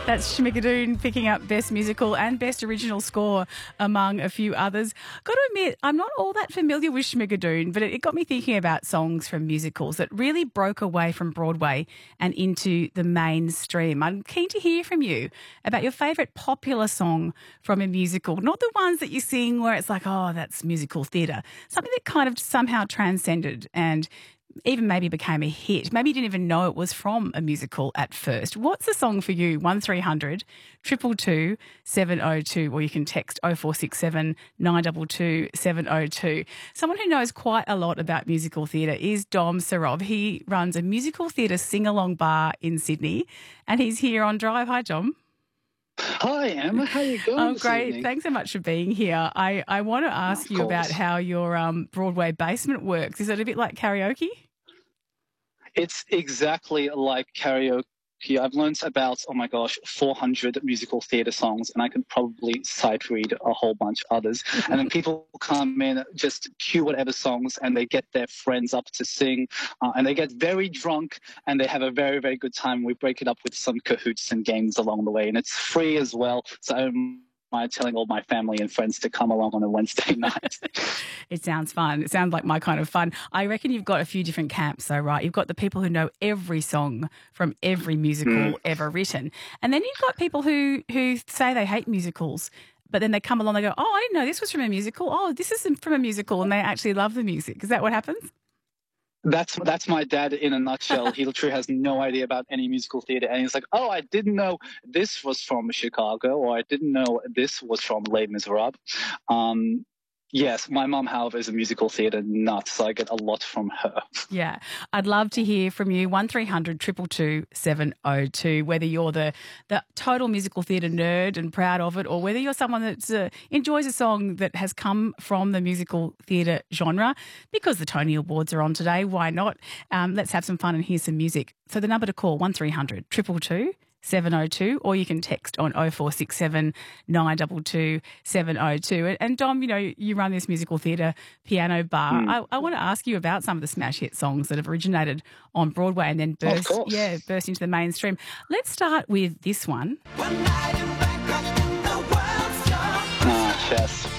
That's Schmigadoon picking up Best Musical and Best Original Score, among a few others. Got to admit, I'm not all that familiar with Schmigadoon, but it got me thinking about songs from musicals that really broke away from Broadway and into the mainstream. I'm keen to hear from you about your favourite popular song from a musical, not the ones that you sing where it's like, oh, that's musical theatre, something that kind of somehow transcended and even maybe became a hit. Maybe you didn't even know it was from a musical at first. What's the song for you? 1300 222 702, or you can text 0467 922 702. Someone who knows quite a lot about musical theatre is Dom Sarov. He runs a musical theatre sing-along bar in Sydney, and he's here on Drive. Hi, Dom. Hi, Emma. How are you going? Oh, great. Thanks so much for being here. I want to ask you about how your Broadway basement works. Is it a bit like karaoke? It's exactly like karaoke. I've learned about, 400 musical theatre songs, and I could probably sight read a whole bunch of others. And then people come in, just cue whatever songs, and they get their friends up to sing, and they get very drunk, and they have a very, very good time. We break it up with some cahoots and games along the way, and it's free as well. So I'm telling all my family and friends to come along on a Wednesday night. It sounds fun. It sounds like my kind of fun. I reckon you've got a few different camps though, right? You've got the people who know every song from every musical ever written. And then you've got people who say they hate musicals, but then they come along and they go, oh, I didn't know this was from a musical. Oh, this isn't from a musical. And they actually love the music. Is that what happens? That's my dad in a nutshell. He literally has no idea about any musical theatre, and he's like, "Oh, I didn't know this was from Chicago, or I didn't know this was from Les Miserables." Yes, my mum, however, is a musical theatre nut, so I get a lot from her. Yeah, I'd love to hear from you. 1300 222 702. Whether you're the total musical theatre nerd and proud of it, or whether you're someone that enjoys a song that has come from the musical theatre genre. Because the Tony Awards are on today, why not? Let's have some fun and hear some music. So the number to call, 1300 222 702, or you can text on 0467 922 702. And Dom, you run this musical theatre piano bar. I want to ask you about some of the smash hit songs that have originated on Broadway and then burst into the mainstream. Let's start with this one. Yes.